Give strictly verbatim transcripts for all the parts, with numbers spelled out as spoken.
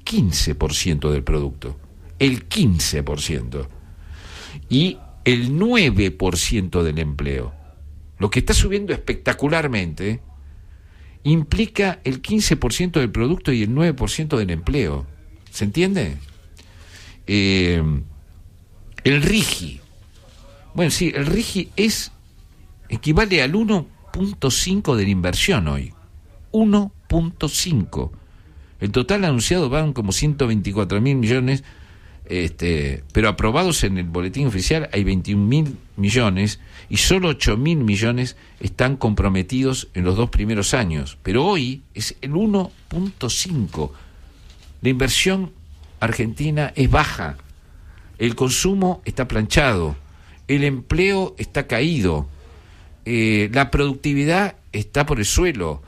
quince por ciento del producto, el quince por ciento, y el nueve por ciento del empleo. Lo que está subiendo espectacularmente implica el quince por ciento del producto y el nueve por ciento del empleo. ¿Se entiende? Eh, el RIGI. Bueno, sí, el RIGI es equivale al uno punto cinco de la inversión hoy. uno punto cinco. El total anunciado van como ciento veinticuatro mil millones, este, pero aprobados en el boletín oficial hay veintiún mil millones y solo ocho mil millones están comprometidos en los dos primeros años. Pero hoy es el uno punto cinco. La inversión argentina es baja, el consumo está planchado, el empleo está caído, eh, la productividad está por el suelo.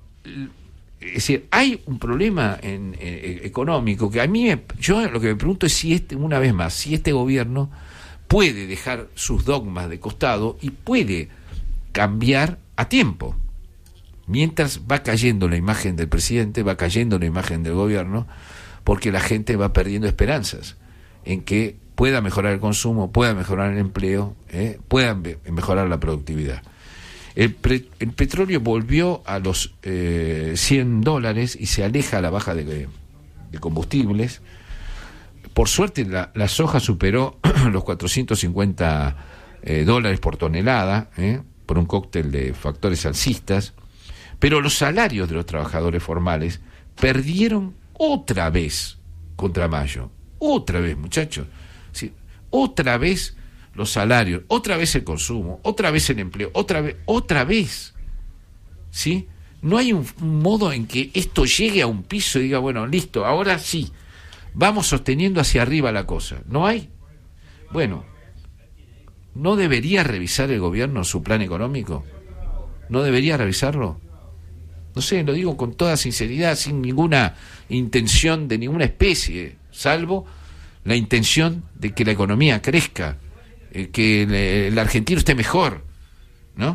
Es decir, hay un problema en, en, económico que a mí, me, yo lo que me pregunto es si este, una vez más, si este gobierno puede dejar sus dogmas de costado y puede cambiar a tiempo. Mientras va cayendo la imagen del presidente, va cayendo la imagen del gobierno, porque la gente va perdiendo esperanzas en que pueda mejorar el consumo, pueda mejorar el empleo, eh, pueda mejorar la productividad. El, pre, el petróleo volvió a los eh, cien dólares y se aleja a la baja de, de combustibles. Por suerte la, la soja superó los cuatrocientos cincuenta eh, dólares por tonelada, eh, por un cóctel de factores alcistas, pero los salarios de los trabajadores formales perdieron otra vez contra mayo, otra vez, muchachos, sí, otra vez los salarios, otra vez el consumo, otra vez el empleo, otra vez, otra vez, ¿sí? No hay un, un modo en que esto llegue a un piso y diga, bueno, listo, ahora sí, vamos sosteniendo hacia arriba la cosa. ¿No hay? Bueno, ¿no debería revisar el gobierno su plan económico? ¿No debería revisarlo? No sé, lo digo con toda sinceridad, sin ninguna intención de ninguna especie, salvo la intención de que la economía crezca, eh, que el, el argentino esté mejor, ¿no?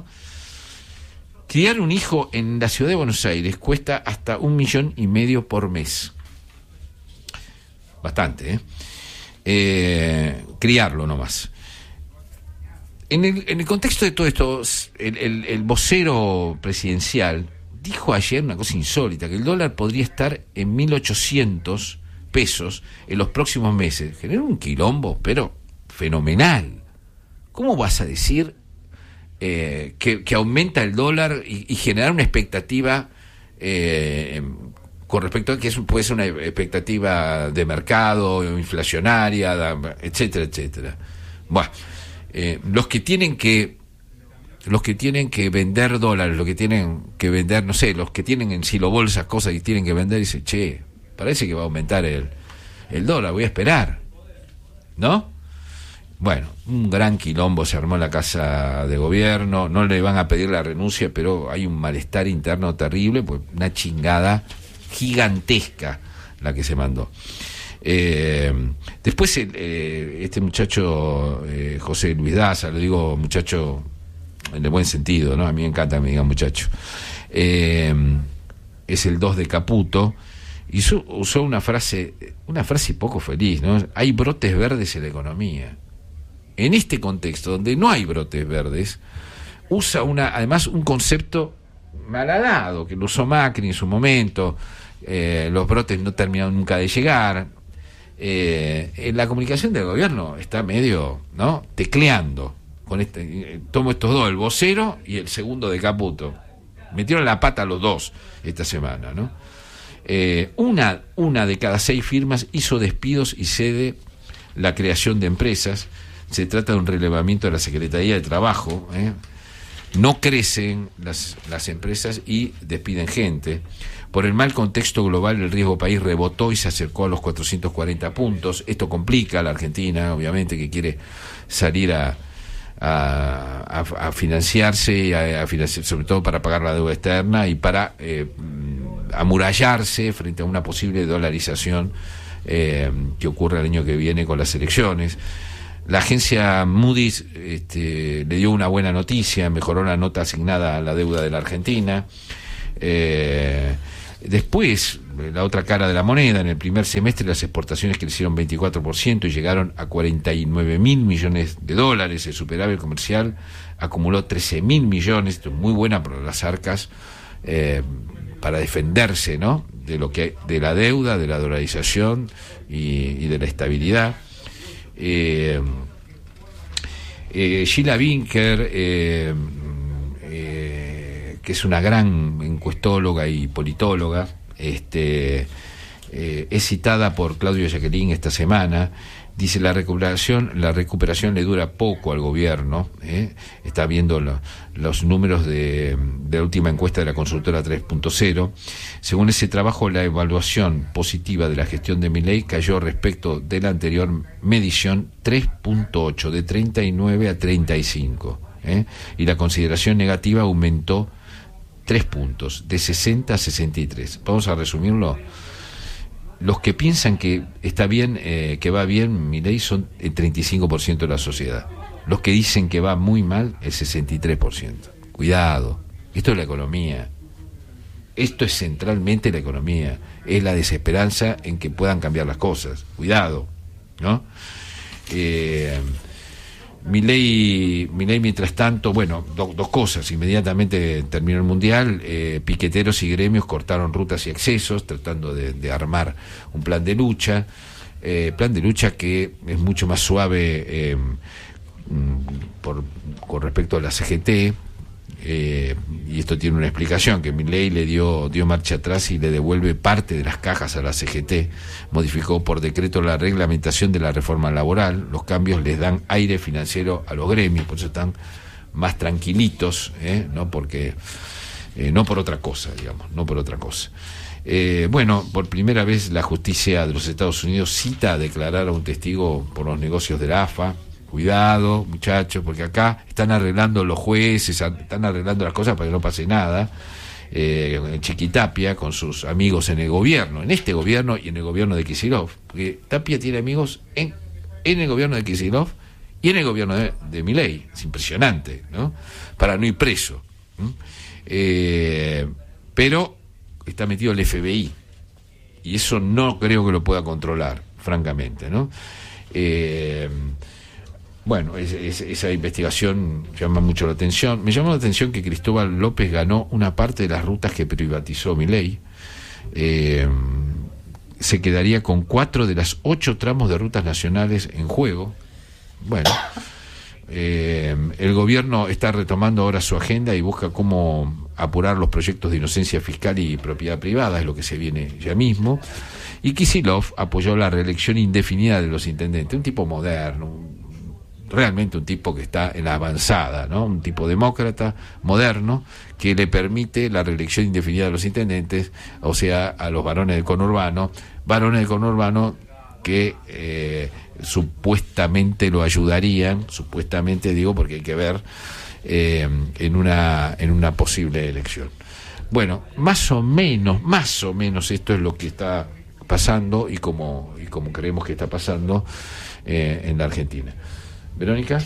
Criar un hijo en la ciudad de Buenos Aires cuesta hasta un millón y medio por mes. Bastante, ¿eh? eh criarlo nomás. En el, en el contexto de todo esto, el, el, el vocero presidencial dijo ayer una cosa insólita, que el dólar podría estar en mil ochocientos pesos en los próximos meses. Generó un quilombo, pero fenomenal. ¿Cómo vas a decir eh, que, que aumenta el dólar y, y generar una expectativa eh, con respecto a que eso puede ser una expectativa de mercado, inflacionaria, etcétera, etcétera? Bueno, eh, los que tienen que los que tienen que vender dólares, los que tienen que vender, no sé, los que tienen en silobolsas cosas y tienen que vender, dicen, che, parece que va a aumentar el, el dólar, voy a esperar, ¿no? Bueno, un gran quilombo se armó en la Casa de Gobierno, no le van a pedir la renuncia, pero hay un malestar interno terrible, pues una chingada gigantesca la que se mandó. Eh, después el, eh, este muchacho eh, José Luis Daza, lo digo muchacho en el buen sentido, ¿no? A mí me encanta que me digan muchacho. Eh, es el dos de Caputo, y su, usó una frase, una frase poco feliz, ¿no? Hay brotes verdes en la economía. En este contexto, donde no hay brotes verdes, usa una, además un concepto malhadado, que lo usó Macri en su momento, eh, los brotes no terminaron nunca de llegar. Eh, en la comunicación del gobierno está medio, ¿no?, tecleando. Con este, tomo estos dos, el vocero y el segundo de Caputo. Metieron la pata los dos esta semana, ¿no? Eh, una, una de cada seis firmas hizo despidos y cede la creación de empresas. Se trata de un relevamiento de la Secretaría de Trabajo, ¿eh? No crecen las, las empresas y despiden gente. Por el mal contexto global, el riesgo país rebotó y se acercó a los cuatrocientos cuarenta puntos. Esto complica a la Argentina, obviamente, que quiere salir a A, a, a financiarse, a, a financiar, sobre todo para pagar la deuda externa y para eh, amurallarse frente a una posible dolarización eh, que ocurre el año que viene con las elecciones. La agencia Moody's este, le dio una buena noticia, mejoró la nota asignada a la deuda de la Argentina. Eh, Después, la otra cara de la moneda, en el primer semestre las exportaciones crecieron veinticuatro por ciento y llegaron a cuarenta y nueve mil millones de dólares. El superávit comercial acumuló trece mil millones, esto es muy buena para las arcas, eh, para defenderse, ¿no?, de lo que de la deuda, de la dolarización y, y de la estabilidad. Eh, eh, Sheila Winker, eh, eh, que es una gran encuestóloga y politóloga, este, eh, es citada por Claudio Jacqueline esta semana. Dice: la recuperación, la recuperación le dura poco al gobierno. ¿eh? Está viendo lo, los números de, de la última encuesta de la consultora tres punto cero. Según ese trabajo, la evaluación positiva de la gestión de Milei cayó respecto de la anterior medición tres punto ocho, de treinta y nueve a treinta y cinco. ¿eh? Y la consideración negativa aumentó tres puntos, de sesenta a sesenta y tres. Vamos a resumirlo. Los que piensan que está bien, eh, que va bien Milei, son el treinta y cinco por ciento de la sociedad. Los que dicen que va muy mal, el sesenta y tres por ciento. Cuidado, esto es la economía. Esto es centralmente la economía. Es la desesperanza en que puedan cambiar las cosas. Cuidado, ¿no? Eh, Milei, Milei, mientras tanto, bueno, do, dos cosas. Inmediatamente terminó el Mundial, eh, piqueteros y gremios cortaron rutas y accesos, tratando de, de armar un plan de lucha, eh, plan de lucha que es mucho más suave eh, por, con respecto a la C G T, eh, y esto tiene una explicación, que Milei le dio, dio marcha atrás y le devuelve parte de las cajas a la C G T, modificó por decreto la reglamentación de la reforma laboral. Los cambios les dan aire financiero a los gremios, por eso están más tranquilitos, ¿eh? no porque eh, no por otra cosa, digamos, no por otra cosa. Eh, bueno, por primera vez la justicia de los Estados Unidos cita a declarar a un testigo por los negocios de la A F A. Cuidado, muchachos, porque acá están arreglando los jueces, están arreglando las cosas para que no pase nada. Eh, Chiquitapia con sus amigos en el gobierno, en este gobierno y en el gobierno de Kicillof, porque Tapia tiene amigos en, en el gobierno de Kicillof y en el gobierno de, de Milei. Es impresionante, ¿no? Para no ir preso. ¿Mm? Eh, pero está metido el F B I y eso no creo que lo pueda controlar, francamente, ¿no? Eh, Bueno, es, es, esa investigación llama mucho la atención. Me llamó la atención que Cristóbal López ganó una parte de las rutas que privatizó Milei. Eh, se quedaría con cuatro de las ocho tramos de rutas nacionales en juego. Bueno, eh, el gobierno está retomando ahora su agenda y busca cómo apurar los proyectos de inocencia fiscal y propiedad privada, es lo que se viene ya mismo. Y Kicillof apoyó la reelección indefinida de los intendentes, un tipo moderno, realmente un tipo que está en la avanzada, ¿no? Un tipo demócrata, moderno, que le permite la reelección indefinida de los intendentes, o sea, a los varones del conurbano, varones del conurbano que eh, supuestamente lo ayudarían, supuestamente digo porque hay que ver, eh, en una, en una posible elección. Bueno, más o menos, más o menos esto es lo que está pasando y como, y como creemos que está pasando eh, en la Argentina. Verónica.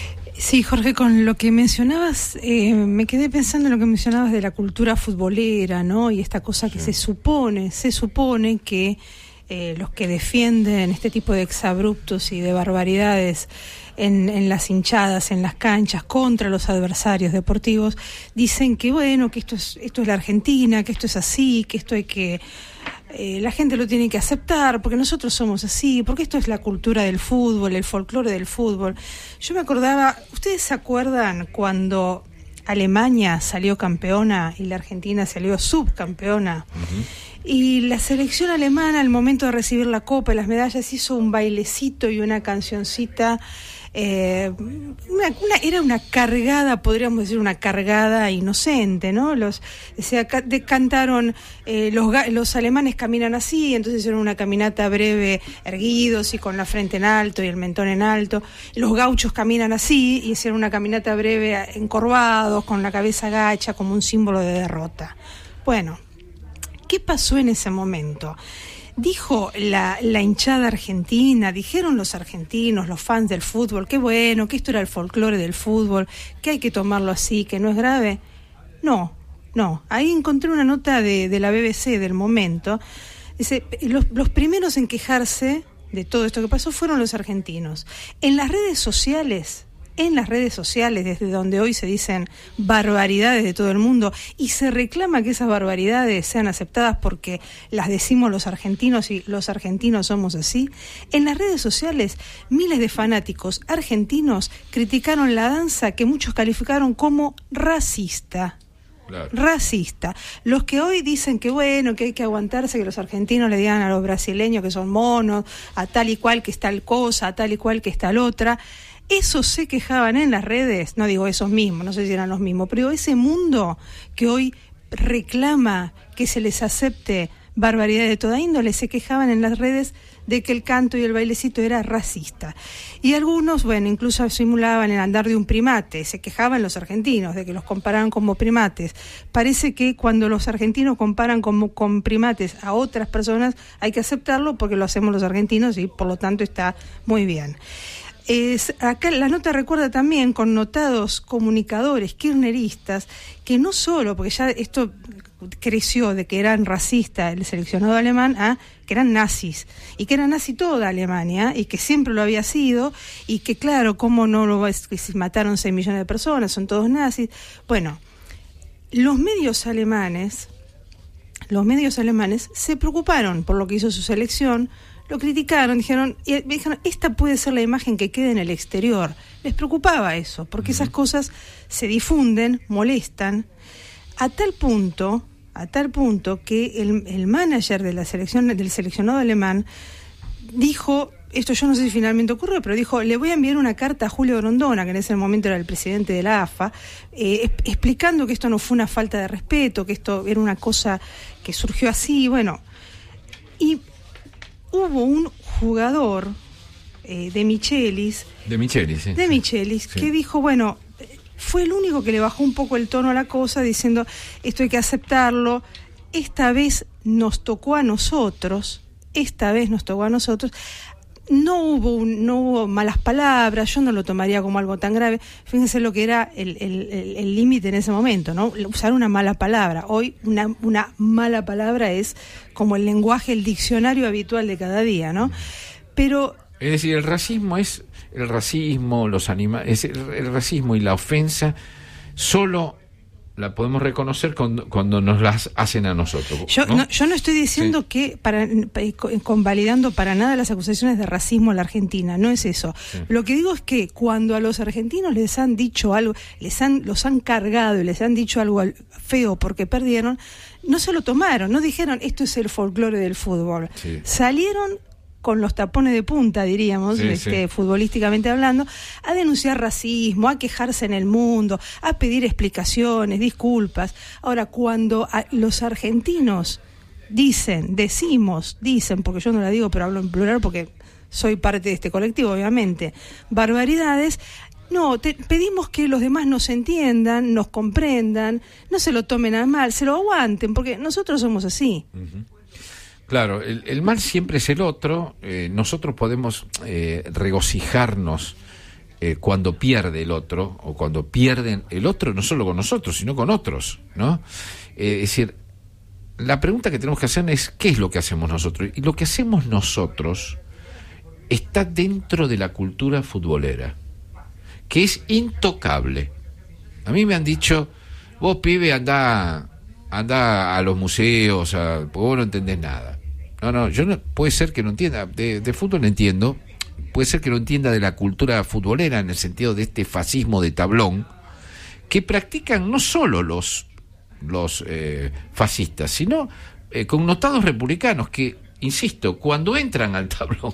Sí, Jorge, con lo que mencionabas, eh, me quedé pensando en lo que mencionabas de la cultura futbolera, ¿no? Y esta cosa que sí. se supone, se supone que eh, los que defienden este tipo de exabruptos y de barbaridades en, en las hinchadas, en las canchas, contra los adversarios deportivos, dicen que bueno, que esto es, esto es la Argentina, que esto es así, que esto hay que... Eh, la gente lo tiene que aceptar porque nosotros somos así, porque esto es la cultura del fútbol, el folclore del fútbol. Yo me acordaba, ¿ustedes se acuerdan cuando Alemania salió campeona y la Argentina salió subcampeona? Uh-huh. Y la selección alemana, al momento de recibir la copa y las medallas, hizo un bailecito y una cancioncita. Eh, una, una, era una cargada, podríamos decir una cargada inocente, ¿no? Los, se de, cantaron eh, los, los alemanes caminan así, entonces hicieron una caminata breve, erguidos y con la frente en alto y el mentón en alto. Los gauchos caminan así y hicieron una caminata breve, encorvados, con la cabeza gacha, como un símbolo de derrota. Bueno, ¿qué pasó en ese momento? Dijo la, la hinchada argentina, dijeron los argentinos, los fans del fútbol, qué bueno, que esto era el folclore del fútbol, que hay que tomarlo así, que no es grave. No, no. Ahí encontré una nota de, de la B B C del momento. Dice, los, los primeros en quejarse de todo esto que pasó fueron los argentinos. En las redes sociales... En las redes sociales, desde donde hoy se dicen barbaridades de todo el mundo y se reclama que esas barbaridades sean aceptadas porque las decimos los argentinos y los argentinos somos así, en las redes sociales miles de fanáticos argentinos criticaron la danza que muchos calificaron como racista. Claro. Racista. Los que hoy dicen que bueno, que hay que aguantarse, que los argentinos le digan a los brasileños que son monos, a tal y cual que es tal cosa, a tal y cual que es tal otra... Esos se quejaban en las redes, no digo esos mismos, no sé si eran los mismos, pero ese mundo que hoy reclama que se les acepte barbaridad de toda índole, se quejaban en las redes de que el canto y el bailecito era racista. Y algunos, bueno, incluso simulaban el andar de un primate, se quejaban los argentinos de que los comparaban como primates. Parece que cuando los argentinos comparan como, con primates a otras personas hay que aceptarlo porque lo hacemos los argentinos y por lo tanto está muy bien. Es, acá la nota recuerda también connotados comunicadores kirchneristas que no solo, porque ya esto creció de que eran racistas el seleccionado alemán, a que eran nazis, y que era nazi toda Alemania, y que siempre lo había sido, y que claro, cómo no lo va, que si mataron seis millones de personas, son todos nazis. Bueno, los medios alemanes, los medios alemanes se preocuparon por lo que hizo su selección, lo criticaron, dijeron, y dijeron, esta puede ser la imagen que quede en el exterior. Les preocupaba eso, porque uh-huh. esas cosas se difunden, molestan, a tal punto, a tal punto que el, el manager de la selección, del seleccionado alemán, dijo, esto yo no sé si finalmente ocurrió, pero dijo, le voy a enviar una carta a Julio Grondona, que en ese momento era el presidente de la A F A, eh, explicando que esto no fue una falta de respeto, que esto era una cosa que surgió así, bueno, y hubo un jugador eh, de Michelis, de Michelis, sí, de Michelis sí. que dijo, bueno, fue el único que le bajó un poco el tono a la cosa, diciendo, esto hay que aceptarlo, esta vez nos tocó a nosotros, esta vez nos tocó a nosotros, no hubo un, no hubo malas palabras, yo no lo tomaría como algo tan grave. Fíjense lo que era el el, el, el límite en ese momento, ¿no? Usar una mala palabra. Hoy una, una mala palabra es como el lenguaje, el diccionario habitual de cada día, ¿no? Pero... Es decir, el racismo es... El racismo, los animales... El, el racismo y la ofensa solo... la podemos reconocer cuando, cuando nos las hacen a nosotros. Yo no, no yo no estoy diciendo sí. que, para, convalidando para nada las acusaciones de racismo a la Argentina, no es eso. Sí. Lo que digo es que cuando a los argentinos les han dicho algo, les han los han cargado y les han dicho algo feo porque perdieron, no se lo tomaron, no dijeron esto es el folclore del fútbol. Sí. Salieron con los tapones de punta, diríamos, sí, este, sí. futbolísticamente hablando, a denunciar racismo, a quejarse en el mundo, a pedir explicaciones, disculpas. Ahora, cuando a los argentinos dicen, decimos, dicen, porque yo no la digo, pero hablo en plural porque soy parte de este colectivo, obviamente, barbaridades, no, te, pedimos que los demás nos entiendan, nos comprendan, no se lo tomen a mal, se lo aguanten, porque nosotros somos así. Uh-huh. Claro, el, el mal siempre es el otro. Eh, nosotros podemos eh, regocijarnos eh, cuando pierde el otro, o cuando pierden el otro, no solo con nosotros, sino con otros, ¿no? Eh, es decir, la pregunta que tenemos que hacer es, ¿qué es lo que hacemos nosotros? Y lo que hacemos nosotros está dentro de la cultura futbolera, que es intocable. A mí me han dicho, vos, pibe, andá, andá a los museos, a, porque vos no entendés nada. No, no, yo no, puede ser que no entienda, de, de fútbol entiendo, puede ser que no entienda de la cultura futbolera en el sentido de este fascismo de tablón, que practican no solo los, los eh, fascistas, sino eh, connotados republicanos que, insisto, cuando entran al tablón,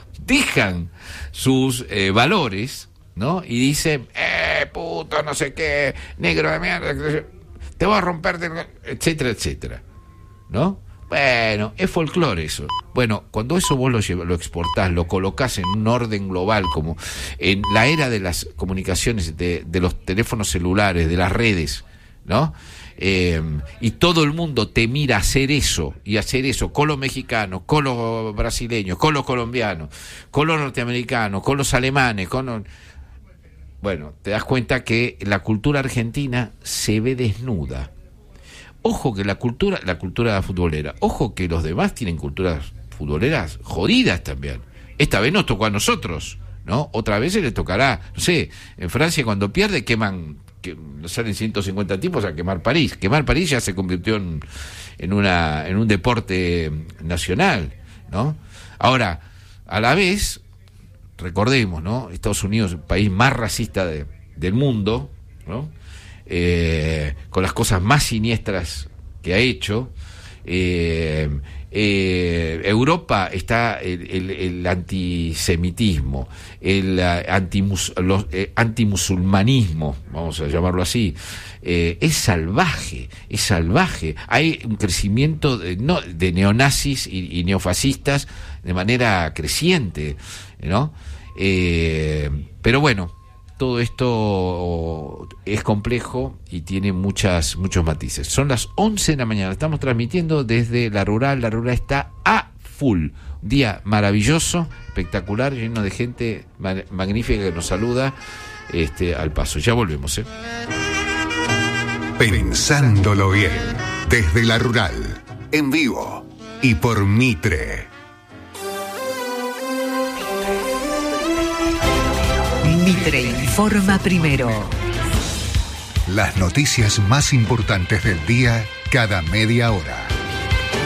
dejan sus eh, valores, ¿no? Y dicen, eh, puto, no sé qué, negro de mierda, te voy a romper, de... etcétera, etcétera, ¿no? Bueno, es folclore eso. Bueno, cuando eso vos lo, llevas, lo exportás, lo colocás en un orden global, como en la era de las comunicaciones, de, de los teléfonos celulares, de las redes, ¿no? Eh, y todo el mundo te mira hacer eso, y hacer eso con los mexicanos, con los brasileños, con los colombianos, con los norteamericanos, con los alemanes, con los... Bueno, te das cuenta que la cultura argentina se ve desnuda. Ojo que la cultura, la cultura futbolera, ojo que los demás tienen culturas futboleras jodidas también. Esta vez nos tocó a nosotros, ¿no? Otra vez se les tocará, no sé, en Francia cuando pierde queman, que salen ciento cincuenta tipos a quemar París. Quemar París ya se convirtió en, en una en un deporte nacional, ¿no? Ahora, a la vez, recordemos, ¿no? Estados Unidos, el país más racista de, del mundo, ¿no? Eh, con las cosas más siniestras que ha hecho. Eh, eh, Europa está el, el, el antisemitismo, el uh, antimus, los, eh, antimusulmanismo, vamos a llamarlo así, eh, es salvaje, es salvaje. Hay un crecimiento de, no, de neonazis y, y neofascistas de manera creciente, ¿no? Eh, pero bueno, todo esto es complejo y tiene muchas muchos matices. Son las once de la mañana, estamos transmitiendo desde La Rural. La Rural está a full. Un día maravilloso, espectacular, lleno de gente ma- magnífica que nos saluda este, al paso. Ya volvemos, ¿eh? Pensándolo bien, desde La Rural, en vivo y por Mitre. Mitre informa primero. Las noticias más importantes del día cada media hora.